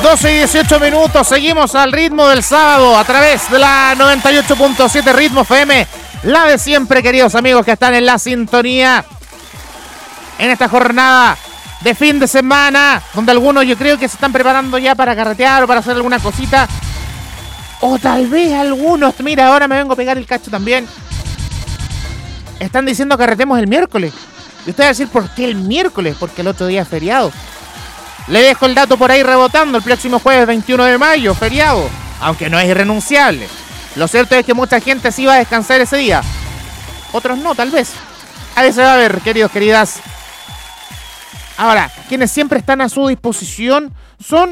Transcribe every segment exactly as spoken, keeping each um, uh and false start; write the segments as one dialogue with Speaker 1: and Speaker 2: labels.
Speaker 1: doce y dieciocho minutos, seguimos al ritmo del sábado a través de la noventa y ocho punto siete Ritmo F M, la de siempre, queridos amigos que están en la sintonía en esta jornada de fin de semana, donde algunos yo creo que se están preparando ya para carretear o para hacer alguna cosita, o tal vez algunos, mira, ahora me vengo a pegar el cacho también, están diciendo carretemos el miércoles. Y usted va a decir, ¿por qué el miércoles? Porque el otro día es feriado. Le dejo el dato por ahí rebotando. El próximo jueves veintiuno de mayo, feriado. Aunque no es irrenunciable. Lo cierto es que mucha gente sí va a descansar ese día. Otros no, tal vez. Ahí se va a ver, queridos, queridas. Ahora, quienes siempre están a su disposición son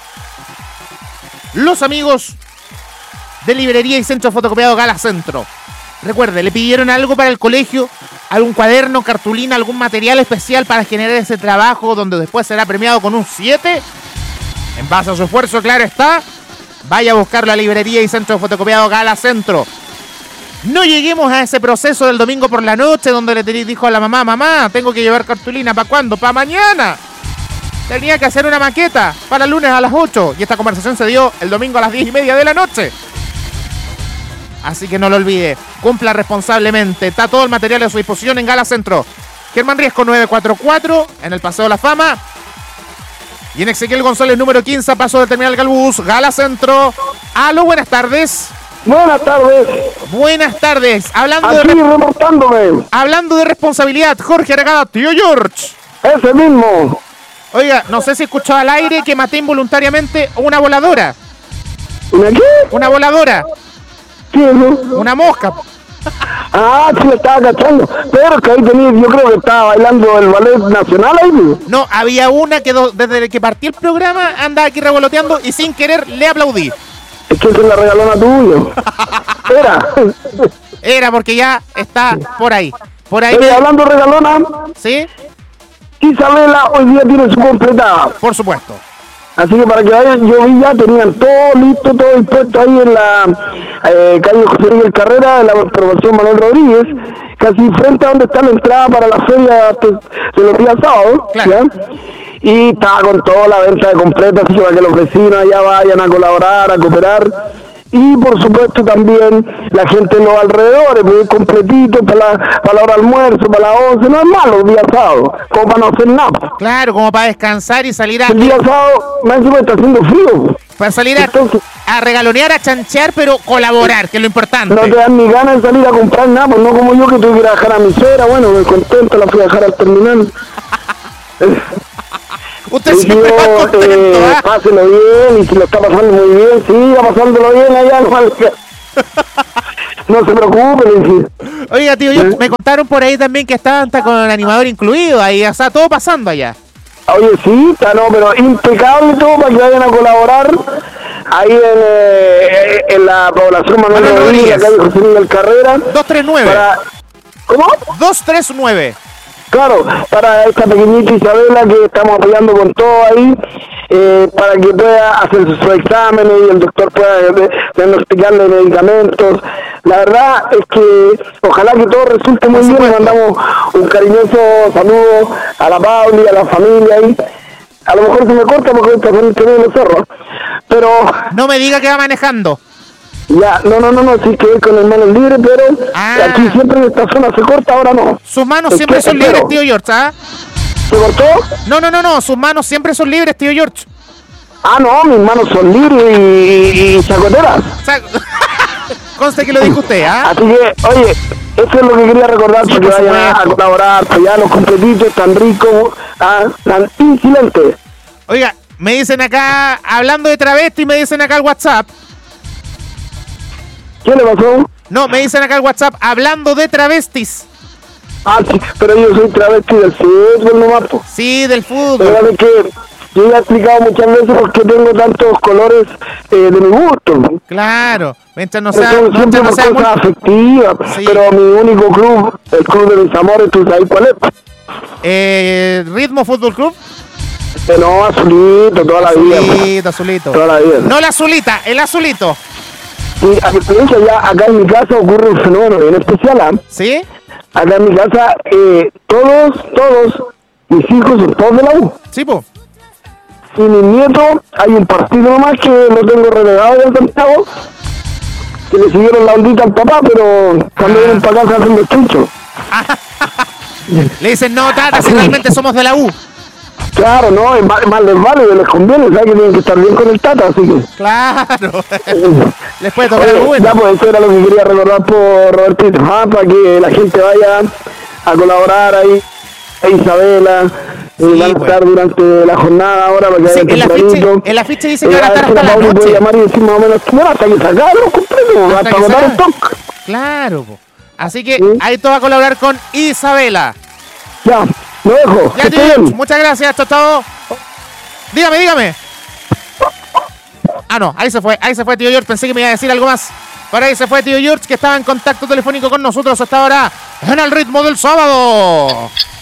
Speaker 1: los amigos de Librería y Centro Fotocopiado Gala Centro. Recuerde, le pidieron algo para el colegio, algún cuaderno, cartulina, algún material especial para generar ese trabajo donde después será premiado con un siete. En base a su esfuerzo, claro está. Vaya a buscar la Librería y Centro Fotocopiado Gala Centro. No lleguemos a ese proceso del domingo por la noche donde le dijo a la mamá, mamá, tengo que llevar cartulina, ¿para cuándo? ¡Para mañana! Tenía que hacer una maqueta para el lunes a las ocho. Y esta conversación se dio el domingo a las diez y media de la noche. Así que no lo olvide, cumpla responsablemente. Está todo el material a su disposición en Gala Centro. Germán Riesco nueve cuatro cuatro, en el Paseo de la Fama. Y en Ezequiel González número quince, paso de Terminal Galbús, Gala Centro. Aló, buenas tardes.
Speaker 2: Buenas tardes.
Speaker 1: Buenas tardes. Hablando
Speaker 2: Aquí
Speaker 1: de re-
Speaker 2: remontándome.
Speaker 1: Hablando de responsabilidad, Jorge Aragada, tío George.
Speaker 2: Ese mismo.
Speaker 1: Oiga, no sé si escuchó al aire que maté involuntariamente una voladora.
Speaker 2: ¿Una qué?
Speaker 1: Una voladora.
Speaker 2: ¿Qué es eso?
Speaker 1: Una mosca.
Speaker 2: Ah, sí, estaba cachando. Pero que ahí tenía, yo creo que estaba bailando el ballet nacional ahí. ¿No?
Speaker 1: No, había una que do- desde que partí el programa andaba aquí revoloteando y sin querer le aplaudí.
Speaker 2: Es que esa es la regalona tuya. Era.
Speaker 1: Era porque ya está por ahí. Por ahí.
Speaker 2: Oye,
Speaker 1: me-
Speaker 2: hablando de regalona,
Speaker 1: ¿Sí?
Speaker 2: Isabela hoy día tiene su completada.
Speaker 1: Por supuesto.
Speaker 2: Así que para que vayan, yo vi ya, tenían todo listo, todo dispuesto ahí en la eh, calle José Miguel Carrera, en la promoción Manuel Rodríguez, casi frente a donde está la entrada para la feria de los días sábados.
Speaker 1: Claro.
Speaker 2: ¿Ya? Y estaba con toda la venta de completas, así que para que los vecinos allá vayan a colaborar, a cooperar. Y por supuesto también la gente de los alrededores, pues completito para la, para la hora de almuerzo, para la once, no es malo el día sábado, como para no hacer nada.
Speaker 1: Claro, como para descansar y salir a,
Speaker 2: El día sábado, más encima está haciendo frío.
Speaker 1: para salir a,
Speaker 2: Entonces,
Speaker 1: a regalonear, a chanchear, pero colaborar, que es lo importante.
Speaker 2: no te dan ni ganas de salir a comprar nada, pues no como yo que tuve que ir a dejar a mi suegra, bueno, me contento, la fui a dejar al terminal.
Speaker 1: Usted
Speaker 2: Y
Speaker 1: siempre
Speaker 2: yo,
Speaker 1: va contento,
Speaker 2: eh,
Speaker 1: ¿ah?
Speaker 2: páselo bien, y si lo está pasando muy bien, siga pasándolo bien allá, no, no se preocupe, le dije.
Speaker 1: Oiga, tío, yo-
Speaker 2: ¿Eh?
Speaker 1: me contaron por ahí también que estaban hasta con el animador incluido ahí, o sea, todo pasando allá.
Speaker 2: Oye, sí, está, no, pero impecable todo para que vayan a colaborar ahí en, eh, en la población Manuel
Speaker 1: Manuel
Speaker 2: Rodríguez, la
Speaker 1: Rodríguez.
Speaker 2: calle José Miguel Carrera.
Speaker 1: dos tres nueve.
Speaker 2: Para, ¿cómo?
Speaker 1: dos tres nueve.
Speaker 2: Claro, para esta pequeñita Isabela que estamos apoyando con todo ahí, eh, para que pueda hacer sus, sus exámenes y el doctor pueda eh, diagnosticarle medicamentos. La verdad es que ojalá que todo resulte muy bien. Le mandamos un cariñoso saludo a la Pauli, a la familia ahí. A lo mejor se me corta porque está con el tren de los cerros, pero
Speaker 1: No me diga que va manejando.
Speaker 2: ya, no, no, no, no, sí que es con el manos libres, pero
Speaker 1: Ah.
Speaker 2: aquí siempre en esta zona se corta, ahora no.
Speaker 1: Sus manos
Speaker 2: Es
Speaker 1: siempre
Speaker 2: que-
Speaker 1: son libres,
Speaker 2: espero.
Speaker 1: tío George, ¿ah?
Speaker 2: ¿Se cortó?
Speaker 1: No, no, no, no, sus manos siempre son libres, tío George.
Speaker 2: Ah, no, mis manos son libres y, y, y chacoteras.
Speaker 1: O sea, conste que lo dijo usted, ¿ah?
Speaker 2: Así que, oye, eso es lo que quería recordar,
Speaker 1: Sí,
Speaker 2: para que
Speaker 1: por
Speaker 2: vayan a, a
Speaker 1: supuesto.
Speaker 2: colaborar, para allá los completitos tan ricos, ah, tan incidentes.
Speaker 1: Oiga, me dicen acá, hablando de travesti, me dicen acá el WhatsApp.
Speaker 2: ¿Qué le pasó?
Speaker 1: No, me dicen acá el WhatsApp, hablando de travestis.
Speaker 2: Ah, sí, pero yo soy travesti del fútbol nomás, po.
Speaker 1: Sí, del
Speaker 2: La
Speaker 1: fútbol.
Speaker 2: verdad es que yo ya he explicado muchas veces por qué tengo tantos colores eh, de mi gusto.
Speaker 1: Claro, mientras no
Speaker 2: Pero
Speaker 1: sea,
Speaker 2: son siempre
Speaker 1: mientras no
Speaker 2: por
Speaker 1: sea muy...
Speaker 2: cosas afectivas,
Speaker 1: Sí.
Speaker 2: pero mi único club, el club de mis amores, ¿tú sabes cuál es?
Speaker 1: Eh, Ritmo Fútbol Club.
Speaker 2: Eh, no, azulito, toda la vida. po.
Speaker 1: Azulito, azulito.
Speaker 2: Toda la vida.
Speaker 1: No la azulita, el azulito.
Speaker 2: Y a diferencia ya acá en mi casa ocurre un fenómeno bien especial. ¿Ah?
Speaker 1: ¿Sí?
Speaker 2: Acá en mi casa eh, todos, todos mis hijos son todos de la U.
Speaker 1: Sí, po.
Speaker 2: y mis nietos, hay un partido nomás que lo tengo relegado de Santiago, que le siguieron la ondita al papá, pero cuando vienen para acá se hacen los chuchos.
Speaker 1: Le dicen, no, tata, si realmente somos de la U.
Speaker 2: Claro, no, es más, más les vale, les conviene, ¿sabes? Que tienen que estar bien con el tata, así que...
Speaker 1: Claro. Les puede tocar algo bueno.
Speaker 2: Ya, pues eso era lo que quería recordar por Robertito, ah, para que la gente vaya a colaborar ahí, a Isabela, sí, eh, van a estar pues. durante la jornada ahora para que
Speaker 1: sí,
Speaker 2: vayan
Speaker 1: en, la ficha, en la ficha dice que
Speaker 2: eh,
Speaker 1: van a estar hasta la noche.
Speaker 2: Puede llamar y decir más o menos, bueno, hasta que sacarlo completo, hasta agotar el stock.
Speaker 1: Claro, po. Así que
Speaker 2: ¿sí?
Speaker 1: ahí todo va a colaborar con Isabela.
Speaker 2: Ya, lo dejo.
Speaker 1: Ya, tío, muchas gracias, chao, chao. Dígame, dígame. Ah, no, ahí se fue, ahí se fue tío George, pensé que me iba a decir algo más. Pero ahí se fue tío George, que estaba en contacto telefónico con nosotros hasta ahora en el ritmo del sábado.